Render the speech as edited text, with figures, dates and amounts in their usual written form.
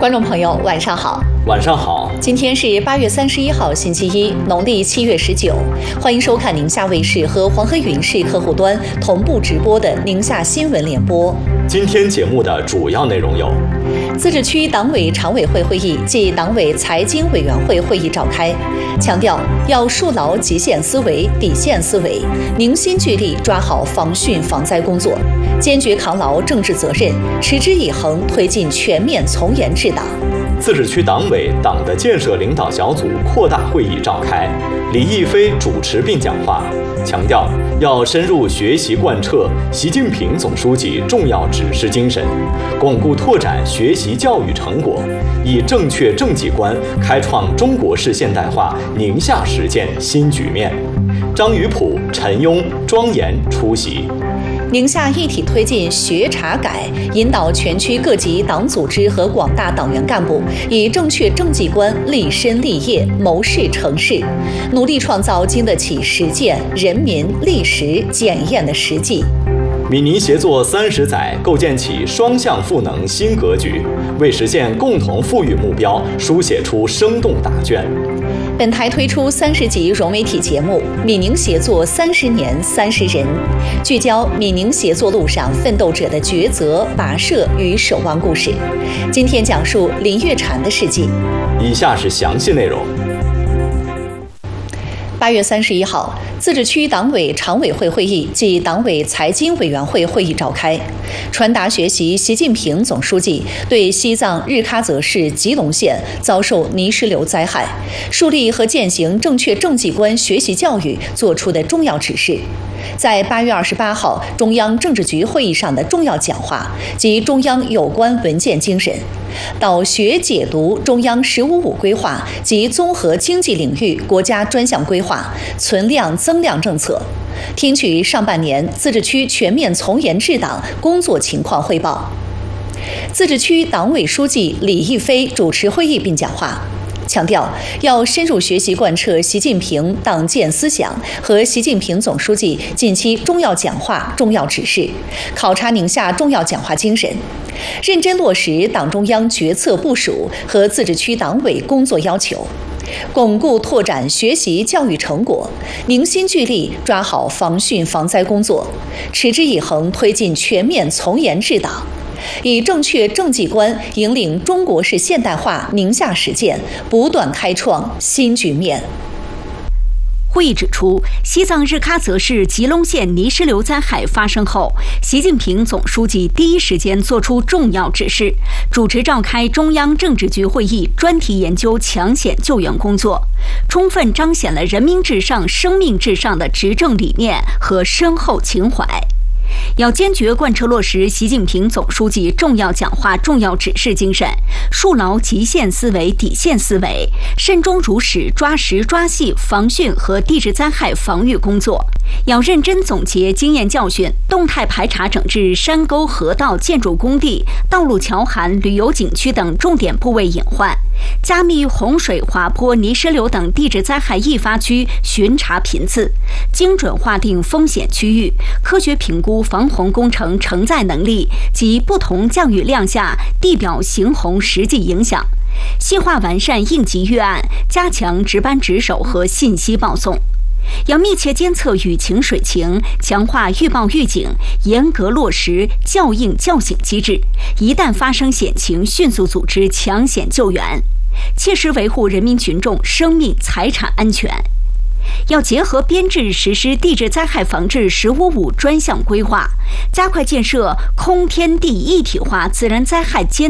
观众朋友，晚上好。 晚上好。 今天是8月31号，星期一，农历7月19。欢迎收看宁夏卫视和黄河云视客户端同步直播的宁夏新闻联播。 今天节目的主要内容有： 自治区党委常委会会议暨党委财经委员会会议召开，强调要树牢极限思维、底线思维，凝心聚力抓好防汛防灾工作，坚决扛牢政治责任，持之以恒推进全面从严治党。 自治区党委党的建设领导小组扩大会议召开，李毅飞主持并讲话，强调要深入学习贯彻习近平总书记重要指示精神，巩固拓展学习教育成果，以正确政绩观开创中国式现代化宁夏实践新局面。张宇普、陈庸庄严出席。 宁夏一体推进学查改，引导全区各级党组织和广大党员干部以正确政绩观立身立业、谋事成事，努力创造经得起实践、人民历时检验的实际。 闽宁协作30载，构建起双向赋能新格局，为实现共同富裕目标书写出生动答卷。 本台推出30集融媒体节目《闽宁协作30年30人》，聚焦闽宁协作路上奋斗者的抉择、跋涉与守望故事。今天讲述林月婵的事迹。 以下是详细内容。 8月31号，自治区党委常委会会议暨党委财经委员会会议召开，传达学习习近平总书记对西藏日喀则市吉隆县遭受泥石流灾害，树立和践行正确政绩观学习教育作出的重要指示。在8月28号中央政治局会议上的重要讲话及中央有关文件精神，导学解读中央“15+5”规划及综合经济领域国家专项规划存量增量政策，听取上半年自治区全面从严治党工作情况汇报。自治区党委书记李毅飞主持会议并讲话，强调要深入学习贯彻习近平党建思想和习近平总书记近期重要讲话、重要指示，考察宁夏重要讲话精神，认真落实党中央决策部署和自治区党委工作要求，巩固拓展学习教育成果，凝心聚力抓好防汛防灾工作，持之以恒推进全面从严治党，以正确政绩观引领中国式现代化宁夏实践不断开创新局面。 会议指出，西藏日喀则市吉隆县泥石流灾害发生后，习近平总书记第一时间作出重要指示，主持召开中央政治局会议，专题研究抢险救援工作，充分彰显了人民至上、生命至上的执政理念和深厚情怀。要坚决贯彻落实习近平总书记重要讲话、重要指示精神，树牢极限思维、底线思维，慎终如始、抓实抓细防汛和地质灾害防御工作。要认真总结经验教训，动态排查整治山沟、河道、建筑工地、道路桥涵、旅游景区等重点部位隐患，加密洪水、滑坡、泥石流等地质灾害易发区巡查频次，精准划定风险区域，科学评估防洪工程承载能力及不同降雨量下地表行洪实际影响，细化完善应急预案，加强值班值守和信息报送。要密切监测雨情水情，强化预报预警，严格落实校应校醒机制，一旦发生险情，迅速组织抢险救援，切实维护人民群众生命财产安全。要结合编制实施地质灾害防治“15+5”专项规划，加快建设空天地一体化自然灾害监